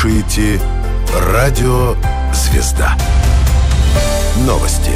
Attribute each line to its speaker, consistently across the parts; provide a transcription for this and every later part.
Speaker 1: слушаете Радио Звезда. Новости.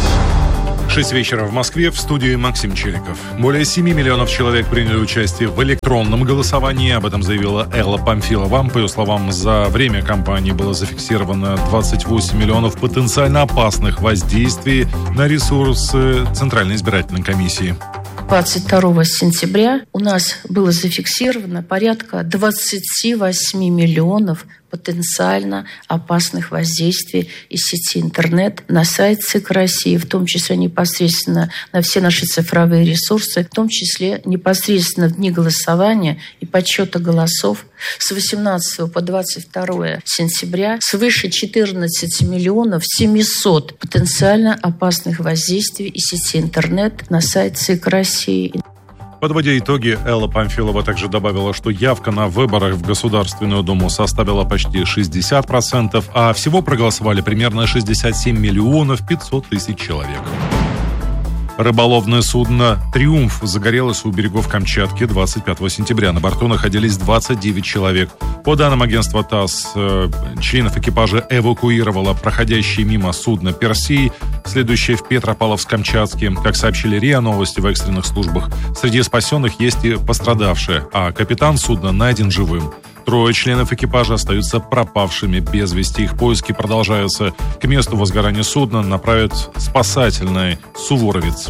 Speaker 2: 6 вечера в Москве, в студии Максим Челиков. Более 7 миллионов человек приняли участие в электронном голосовании. Об этом заявила Элла Памфилова. По ее словам, за время кампании было зафиксировано 28 миллионов потенциально опасных воздействий на ресурсы Центральной избирательной комиссии.
Speaker 3: 22 сентября у нас было зафиксировано порядка 28 миллионов потенциально опасных воздействий из сети интернет на сайт ЦИК России, в том числе непосредственно на все наши цифровые ресурсы, в том числе непосредственно в дни голосования и подсчета голосов с 18 по 22 сентября свыше 14 миллионов 700 потенциально опасных воздействий из сети интернет на сайт ЦИК России.
Speaker 2: Подводя итоги, Элла Памфилова также добавила, что явка на выборах в Государственную Думу составила почти 60%, а всего проголосовали примерно 67 миллионов 500 тысяч человек. Рыболовное судно «Триумф» загорелось у берегов Камчатки 25 сентября. На борту находились 29 человек. По данным агентства ТАСС, членов экипажа эвакуировало проходящее мимо судно «Персей», следующее в Петропавловск-Камчатске. Как сообщили РИА Новости в экстренных службах, среди спасенных есть и пострадавшие, а капитан судна найден живым. 3 членов экипажа остаются пропавшими без вести. Их поиски продолжаются. К месту возгорания судна направят спасательный «Суворовец».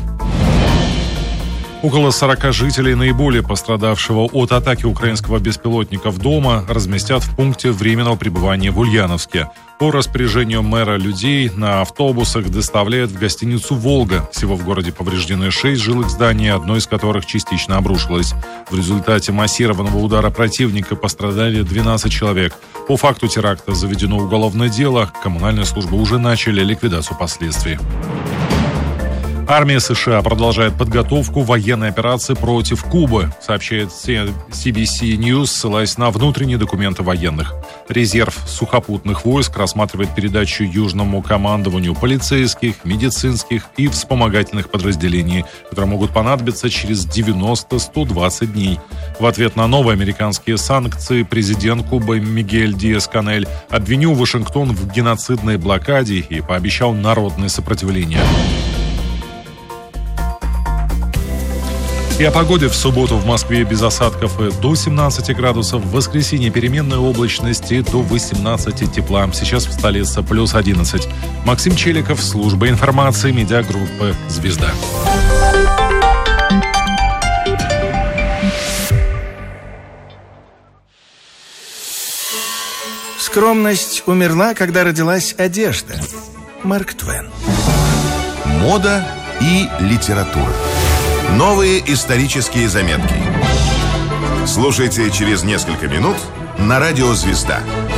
Speaker 2: Около 40 жителей наиболее пострадавшего от атаки украинского беспилотника дома разместят в пункте временного пребывания в Ульяновске. По распоряжению мэра людей на автобусах доставляют в гостиницу «Волга». Всего в городе повреждены 6 жилых зданий, одно из которых частично обрушилось. В результате массированного удара противника пострадали 12 человек. По факту теракта заведено уголовное дело. Коммунальные службы уже начали ликвидацию последствий. Армия США продолжает подготовку военной операции против Кубы, сообщает CBC News, ссылаясь на внутренние документы военных. Резерв сухопутных войск рассматривает передачу Южному командованию полицейских, медицинских и вспомогательных подразделений, которые могут понадобиться через 90-120 дней. В ответ на новые американские санкции президент Кубы Мигель Диас-Канель обвинил Вашингтон в геноцидной блокаде и пообещал народное сопротивление. И о погоде: в субботу в Москве без осадков и до 17 градусов, в воскресенье переменная облачность и до 18 тепла. Сейчас в столице плюс 11. Максим Челиков, служба информации, медиагруппы «Звезда».
Speaker 4: Скромность умерла, когда родилась одежда. Марк Твен.
Speaker 1: Мода и литература. Новые исторические заметки. Слушайте через несколько минут на Радио Звезда.